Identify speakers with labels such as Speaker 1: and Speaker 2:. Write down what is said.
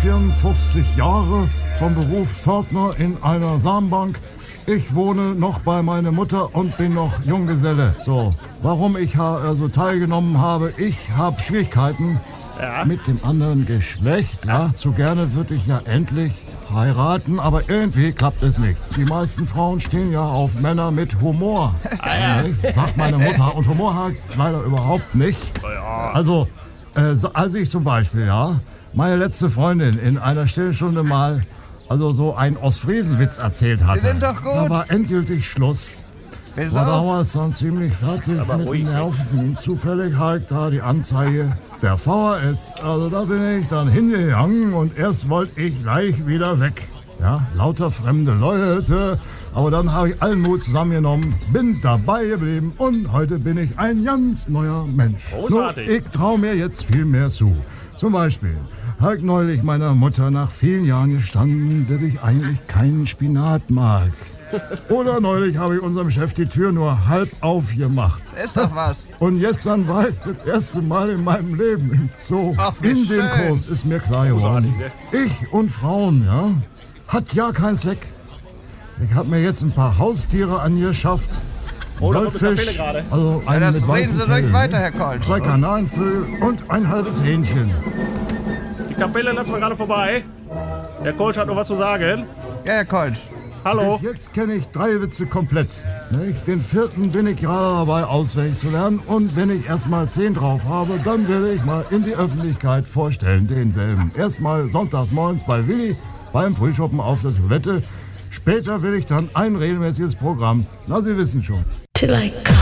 Speaker 1: 54 Jahre, vom Beruf Pförtner in einer Samenbank. Ich wohne noch bei meiner Mutter und bin noch Junggeselle. So, warum ich also teilgenommen habe, ich habe Schwierigkeiten mit dem anderen Geschlecht. Ja, zu gerne würde ich ja endlich heiraten, aber irgendwie klappt es nicht. Die meisten Frauen stehen ja auf Männer mit Humor. Sagt meine Mutter. Und Humor halt leider überhaupt nicht. Also, als ich zum Beispiel, meine letzte Freundin in einer Stillstunde mal so einen Ostfriesenwitz erzählt hatte.
Speaker 2: Die sind doch gut.
Speaker 1: Da war endgültig Schluss.
Speaker 2: Wieso?
Speaker 1: War damals dann ziemlich fertig mit den Nerven. Zufällig halt da die Anzeige der VHS. Also da bin ich dann hingegangen und erst wollte ich gleich wieder weg. Ja, lauter fremde Leute. Aber dann habe ich allen Mut zusammengenommen, bin dabei geblieben und heute bin ich ein ganz neuer Mensch.
Speaker 3: Großartig.
Speaker 1: Nur, ich traue mir jetzt viel mehr zu. Zum Beispiel habe ich neulich meiner Mutter nach vielen Jahren gestanden, dass ich eigentlich keinen Spinat mag. Oder neulich habe ich unserem Chef die Tür nur halb aufgemacht.
Speaker 2: Ist doch was.
Speaker 1: Und gestern war ich das erste Mal in meinem Leben im Zoo.
Speaker 2: Ach, wie
Speaker 1: in dem
Speaker 2: schön.
Speaker 1: Kurs ist mir klar geworden, ich und Frauen, hat ja keinen Zweck. Ich habe mir jetzt ein paar Haustiere angeschafft.
Speaker 3: Oh, da kommt eine
Speaker 1: Goldfisch,
Speaker 3: Kapelle gerade.
Speaker 1: also
Speaker 2: Ja,
Speaker 1: einen
Speaker 2: das
Speaker 1: mit
Speaker 2: reden
Speaker 1: weißen
Speaker 2: Sie ruhig
Speaker 1: Fell,
Speaker 2: weiter, Herr Kolsch.
Speaker 1: 2 Kanarienvögel und ein halbes Hähnchen.
Speaker 3: Die Kapelle lassen wir gerade vorbei. Der Coach hat noch was zu sagen.
Speaker 2: Ja, Herr Kolsch.
Speaker 3: Hallo.
Speaker 1: Bis jetzt kenne ich 3 Witze komplett. Den 4. bin ich gerade dabei, auswendig zu lernen. Und wenn ich erstmal 10 drauf habe, dann werde ich mal in die Öffentlichkeit vorstellen, denselben. Erstmal sonntags morgens bei Willi beim Frühschoppen auf der Toilette. Später will ich dann ein regelmäßiges Programm. Na, Sie wissen schon.